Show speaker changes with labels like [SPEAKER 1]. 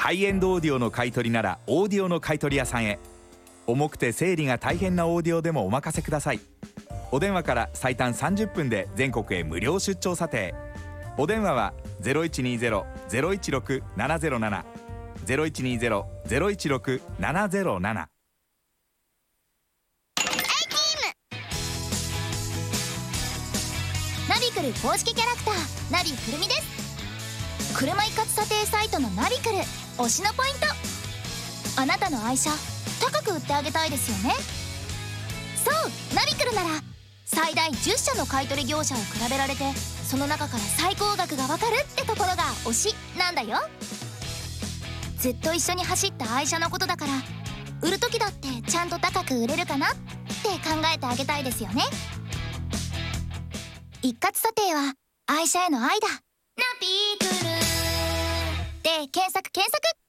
[SPEAKER 1] ハイエンドオーディオの買い取りならオーディオの買い取り屋さんへ。重くて整理が大変なオーディオでもお任せください。お電話から最短30分で全国へ無料出張査定。お電話は 0120-016-707 0120-016-707。
[SPEAKER 2] ナビクル公式キャラクターナビくるみです。車一括査定サイトのナビクル推しのポイント。あなたの愛車高く売ってあげたいですよね。そうナビクルなら最大10社の買取業者を比べられて、その中から最高額がわかるってところが推しなんだよ。ずっと一緒に走った愛車のことだから、売る時だってちゃんと高く売れるかなって考えてあげたいですよね。一括査定は愛車への愛だ。ナビクルで検索。